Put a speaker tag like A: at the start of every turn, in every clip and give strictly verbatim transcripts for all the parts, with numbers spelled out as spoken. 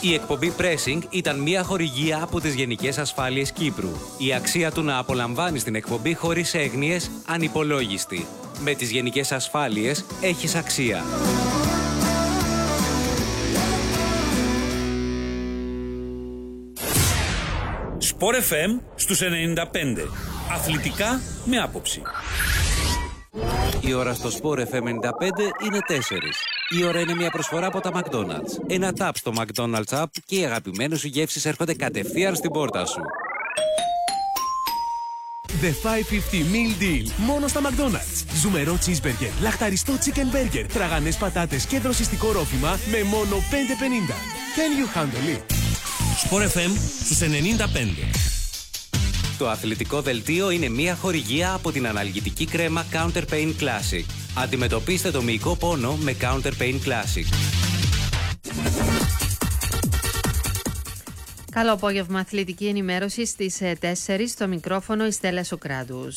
A: Η εκπομπή Pressing ήταν μια χορηγία από τις Γενικές Ασφάλειες Κύπρου. Η αξία του να απολαμβάνεις την εκπομπή χωρίς έγνοιες ανυπολόγιστη. Με τις Γενικές Ασφάλειες έχεις αξία.
B: Sport εφ εμ στους ενενήντα πέντε. Αθλητικά με άποψη.
A: Η ώρα στο Sport εφ εμ ενενήντα πέντε είναι τέσσερις. Η ώρα είναι μια προσφορά από τα McDonald's. Ένα tap στο McDonald's App και οι αγαπημένες σου γεύσεις έρχονται κατευθείαν στην πόρτα σου.
C: The πεντακόσια πενήντα Meal Deal. Μόνο στα McDonald's. Ζουμερό cheeseburger, λαχταριστό chicken burger, τραγανές πατάτες και δροσιστικό ρόφημα με μόνο πέντε πενήντα. Can you handle it?
B: Sport εφ εμ στους ενενήντα πέντε.
A: Το αθλητικό δελτίο είναι μια χορηγία από την αναλγητική κρέμα Counter Pain Classic. Αντιμετωπίστε το μυϊκό πόνο με Counter Pain Classic.
D: Καλό απόγευμα, αθλητική ενημέρωση στις τέσσερις, στο μικρόφωνο η Στέλλα Σοκράτους.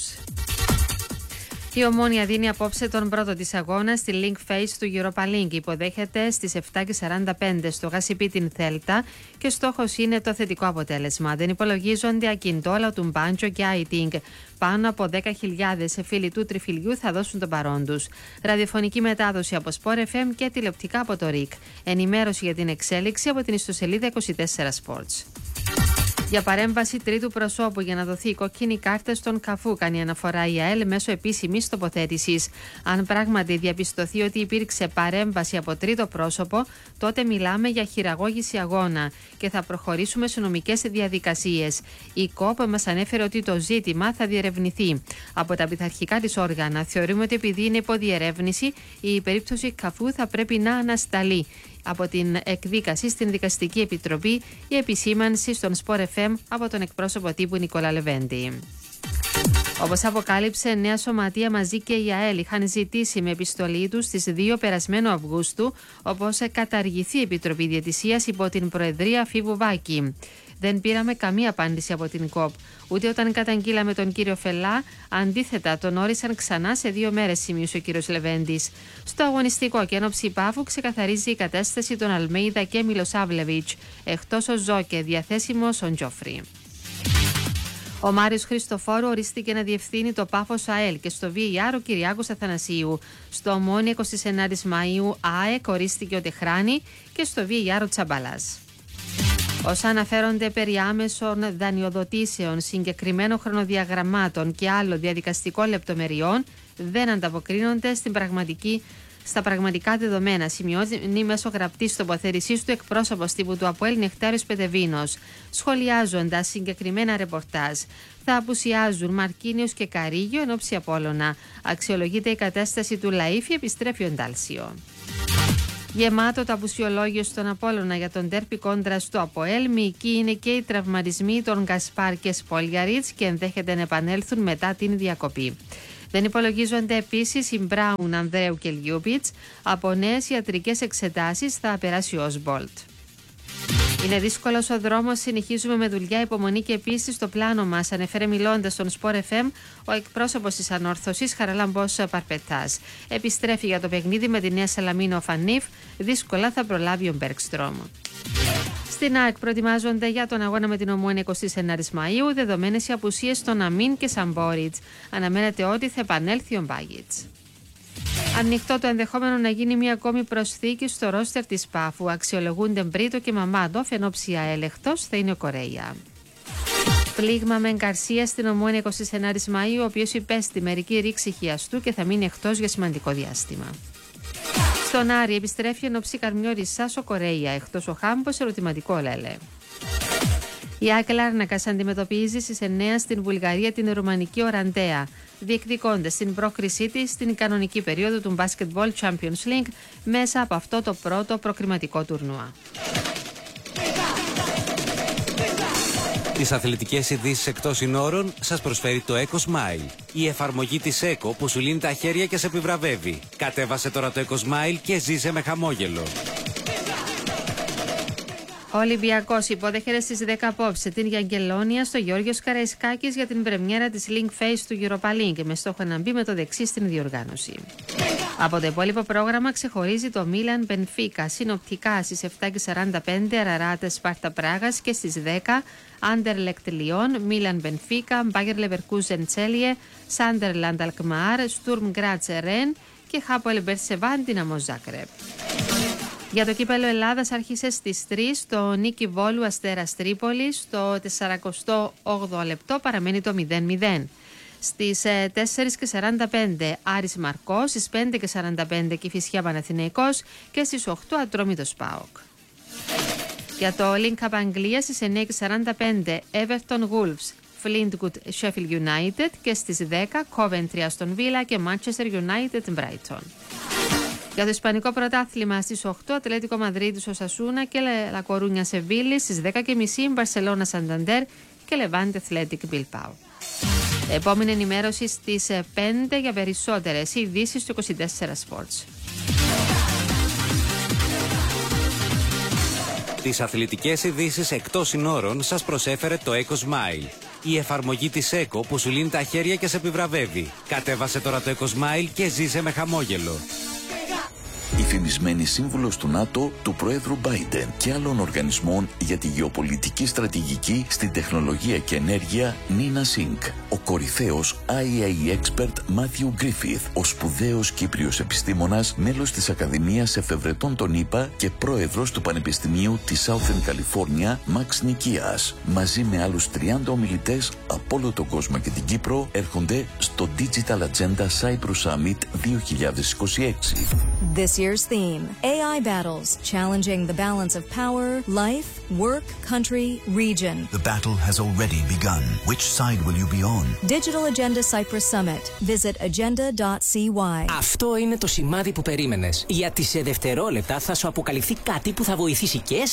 D: Η Ομόνοια δίνει απόψε τον πρώτο της αγώνα στη Link Phase του Europa League. Υποδέχεται στις επτά και σαράντα πέντε στο Γασιπί την Θέλτα και στόχος είναι το θετικό αποτέλεσμα. Δεν υπολογίζονται Ακιντόλα, Τουμπάντζο και Άιτινγκ. Πάνω από δέκα χιλιάδες φίλοι του τριφυλιού θα δώσουν τον παρόν τους. Ραδιοφωνική μετάδοση από Sport εφ εμ και τηλεοπτικά από το ΡΙΚ. Ενημέρωση για την εξέλιξη από την ιστοσελίδα είκοσι τέσσερα Sports. Για παρέμβαση τρίτου προσώπου για να δοθεί η κόκκινη κάρτα στον Καφού, κάνει αναφορά η ΑΕΛ μέσω επίσημης τοποθέτησης. Αν πράγματι διαπιστωθεί ότι υπήρξε παρέμβαση από τρίτο πρόσωπο, τότε μιλάμε για χειραγώγηση αγώνα και θα προχωρήσουμε σε νομικές διαδικασίες. Η ΚΟΠ μας ανέφερε ότι το ζήτημα θα διερευνηθεί. Από τα πειθαρχικά της όργανα θεωρούμε ότι επειδή είναι υποδιερεύνηση, η περίπτωση Καφού θα πρέπει να ανασταλεί. Από την εκδίκαση στην Δικαστική Επιτροπή, η επισήμανση στον Sport εφ εμ από τον εκπρόσωπο τύπου Νικόλα Λεβέντη. Όπως αποκάλυψε νέα σωματεία, μαζί και η ΑΕΛ είχαν ζητήσει με επιστολή τους στις δύο περασμένου Αυγούστου, όπως καταργηθεί η Επιτροπή Διαιτησίας υπό την Προεδρία Φίβου Βάκη. Δεν πήραμε καμία απάντηση από την ΚΟΠ. Ούτε όταν καταγγείλαμε τον κύριο Φελά, αντίθετα τον όρισαν ξανά σε δύο μέρες, σημείωσε ο κύριος Λεβέντης. Στο αγωνιστικό και ένωψη Πάφου ξεκαθαρίζει η κατάσταση των Αλμέιδα και Μιλοσάβλεβιτς. Εκτός ο Ζόκε, διαθέσιμος ο Τζόφρι. Ο Μάριος Χριστοφόρου ορίστηκε να διευθύνει το Πάφος ΑΕΛ και στο βι έι αρ ο Κυριάκος Αθανασίου. Στο Ομόνια εικοστή ενάτη Μαΐου ΑΕΚ ορίστηκε ο Τεχράνη και στο βι έι αρ ο Τσαμπαλάς. Όσα αναφέρονται περί άμεσων δανειοδοτήσεων, συγκεκριμένων χρονοδιαγραμμάτων και άλλων διαδικαστικών λεπτομεριών δεν ανταποκρίνονται στην πραγματική, στα πραγματικά δεδομένα, σημειώνει μέσω γραπτής τοποθέτησής του εκπρόσωπος τύπου του ΑΠΟΕΛ Νεκτάριος Πετεβίνος. Σχολιάζοντας συγκεκριμένα ρεπορτάζ, θα απουσιάζουν Μαρκίνιος και Καρίγιο εν όψη Απόλλωνα. Αξιολογείται η κατάσταση του Λαΐφη, επιστρέφει ο Ντάλσιο. Γεμάτο το απουσιολόγιο στον Απόλλωνα για τον ντέρπι κόντρα στο ΑΠΟΕΛ. Μυϊκοί είναι και οι τραυματισμοί των Γκασπάρ και Σπόλιαριτς και ενδέχεται να επανέλθουν μετά την διακοπή. Δεν υπολογίζονται επίσης οι Μπράουν, Ανδρέου και Λιούμπιτς. Από νέες ιατρικές εξετάσεις θα περάσει ο Όσμπολτ. Είναι δύσκολος ο δρόμος, συνεχίζουμε με δουλειά, υπομονή και επίσης στο πλάνο μας, ανέφερε μιλώντας στον Sport εφ εμ ο εκπρόσωπος της Ανόρθωσης Χαραλάμπος Παρπετάς. Επιστρέφει για το παιχνίδι με τη Νέα Σαλαμίνα ο Φανίφ, δύσκολα θα προλάβει ο Μπέρκστρομ. Στην ΑΕΚ προετοιμάζονται για τον αγώνα με την Ομόνοια εικοστή ενάτη Μαΐου, δεδομένες οι απουσίες των Αμίν και Σαμπόριτς. Αναμένεται ότι θα επανέλθει ο Μπάγιτς. Ανοιχτό το ενδεχόμενο να γίνει μια ακόμη προσθήκη στο ρόστερ της Πάφου. Αξιολογούνται Μπρίτο και Μαμάντοφ, ενώ ΑΕΛ εκτός θα είναι ο Κορέια. Πλήγμα με Γκαρσία στην Ομόνοια εικοστή ενάτη Μαΐου, ο οποίος υπέστη μερική ρήξη χιαστού και θα μείνει εκτός για σημαντικό διάστημα. Στον Άρη επιστρέφει εν οψή Καρμιώρισσας ο Κορέια, εκτός ο Χάμπος, ερωτηματικό Λέλε. Η ΑΕΚ Λάρνακας αντιμετωπίζει στις εννέα στην Βουλγαρία την ρουμανική Οραντέα, διεκδικώντας την πρόκρισή της στην κανονική περίοδο του Basketball Champions League μέσα από αυτό το πρώτο προκριματικό τουρνουά.
A: Τις αθλητικές ειδήσεις εκτός συνόρων σας προσφέρει το Eco Smile. Η εφαρμογή της Eco που σου λύνει τα χέρια και σε επιβραβεύει. Κατέβασε τώρα το Eco Smile και ζήσε με χαμόγελο.
D: Ο Ολυμπιακός υποδέχεται στις δέκα απόψε την Γιαγγελόνια στο Γεώργιος Καραϊσκάκης για την πρεμιέρα της Link Phase του Europa League με στόχο να μπει με το δεξί στην διοργάνωση. Από το υπόλοιπο πρόγραμμα ξεχωρίζει το Μίλαν Μπενφίκα συνοπτικά στις επτά και σαράντα πέντε, Αραράτες Σπάρτα Πράγας, και στις δέκα Άντερλεκτ Λιόν, Μίλαν Μπενφίκα, Μπάγερ Λεβερκούζεν Τσέλιε, Σάντερλαντ Αλκμαρ, Στουρμ Γκράτσε Ρεν και Χάπολ Μπερσεβάν Δυναμό Ζάκρεπ. Για το κύπελλο Ελλάδας άρχισε στις τρεις το νίκη Βόλου Αστέρας Τρίπολης. Στο σαράντα οκτώ λεπτό παραμένει το μηδέν μηδέν. Στις τέσσερα και σαράντα πέντε Άρης Μαρκός, στις πέντε και σαράντα πέντε Κηφισιά Παναθηναϊκός και στις οκτώ Ατρόμητος ΠΑΟΚ. Για το Link Cup Αγγλίας στις εννιά και σαράντα πέντε Everton Wolves, Flintwood Sheffield United και στις δέκα Coventry Aston Villa και Manchester United Brighton. Για το Ισπανικό Πρωτάθλημα στις οκτώ Ατλέτικο Μαδρίτης Οσασούνα και Λακορούνια Σεβίλη, στις δέκα και μισή Μπαρσελόνα Σανταντέρ και Λεβάντε Athletic Bilbao. Επόμενη ενημέρωση στις πέντε για περισσότερες ειδήσεις του είκοσι τέσσερα Sports.
A: Τις αθλητικές ειδήσεις εκτός συνόρων σας προσέφερε το EcoSmile. Η εφαρμογή της ΕΚΟ που σου λύνει τα χέρια και σε επιβραβεύει. Κατέβασε τώρα το EcoSmile και ζήσε με χαμόγελο.
E: Η φημισμένη σύμβουλος του ΝΑΤΟ, του Προέδρου Biden και άλλων οργανισμών για τη γεωπολιτική στρατηγική στην τεχνολογία και ενέργεια, Νίνα Σινκ. Ο κορυφαίος άι έι expert Matthew Griffith, ο σπουδαίος Κύπριος επιστήμονας, μέλος της Ακαδημίας Εφευρετών των ΗΠΑ και πρόεδρος του Πανεπιστημίου της Southern California, Max Nikias. Μαζί με άλλους τριάντα ομιλητές από όλο τον κόσμο και την Κύπρο, έρχονται στο Digital Agenda Cyprus Summit δύο χιλιάδες είκοσι έξι.
F: This year's theme, έι άι battles, challenging the balance of power, life, work, country, region.
G: The battle has already begun. Which side will you be on?
F: Digital Agenda Cyprus Summit. Visit agenda dot c y.
H: Αυτό είναι το σημάδι που περίμενες. Γιατί σε δευτερόλεπτα θα σου αποκαλυφθεί κάτι που θα βοηθήσει και